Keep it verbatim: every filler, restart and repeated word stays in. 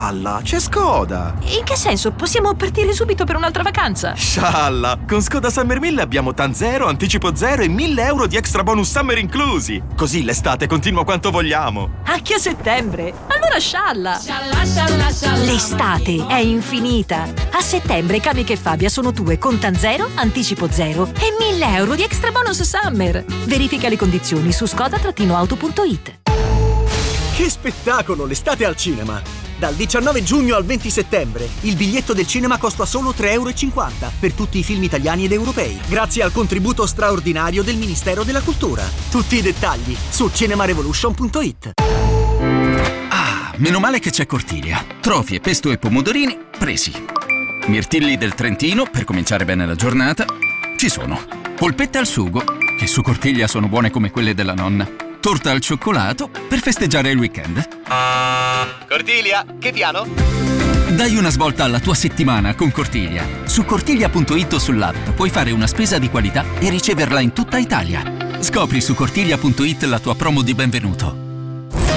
Scialla, c'è Skoda! In che senso? Possiamo partire subito per un'altra vacanza? Scialla! Con Skoda Summer mille abbiamo TAN zero, anticipo zero e mille euro di extra bonus summer inclusi! Così l'estate continua quanto vogliamo! Anche a settembre? Allora scialla! Scialla, scialla, scialla. L'estate è infinita! A settembre Kamiq e Fabia sono tue con TAN zero, anticipo zero e mille euro di extra bonus summer! Verifica le condizioni su skoda auto punto it. Che spettacolo l'estate al cinema! Dal diciannove giugno al venti settembre il biglietto del cinema costa solo tre e cinquanta euro per tutti i film italiani ed europei, grazie al contributo straordinario del Ministero della Cultura. Tutti i dettagli su cinemarevolution punto it. Ah, meno male che c'è Cortiglia. Trofie, pesto e pomodorini presi. Mirtilli del Trentino per cominciare bene la giornata. Ci sono. Polpette al sugo, che su Cortiglia sono buone come quelle della nonna. Torta al cioccolato per festeggiare il weekend. Cortiglia, che piano? Dai una svolta alla tua settimana con Cortiglia. Su cortiglia punto it o sull'app puoi fare una spesa di qualità e riceverla in tutta Italia. Scopri su cortiglia punto it la tua promo di benvenuto.